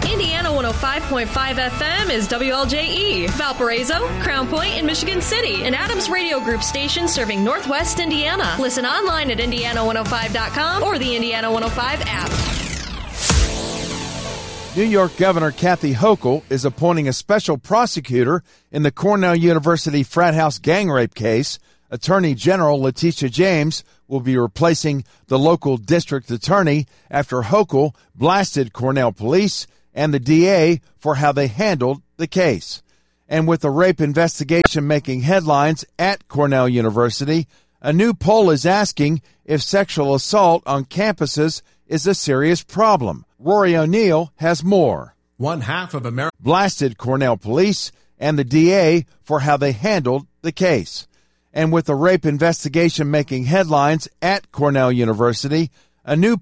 Indiana 105.5 FM is WLJE, Valparaiso, Crown Point, and Michigan City, an Adams Radio Group station serving Northwest Indiana. Listen online at Indiana105.com or the Indiana 105 app. New York Governor Kathy Hochul is appointing a special prosecutor in the Cornell University frat house gang rape case. Attorney General Letitia James will be replacing the local district attorney after Hochul blasted Cornell police and the DA for how they handled the case. And with the rape investigation making headlines at Cornell University, a new poll is asking if sexual assault on campuses is a serious problem. Rory O'Neill has more. One half of America blasted Cornell police and the DA for how they handled the case. And with the rape investigation making headlines at Cornell University, a new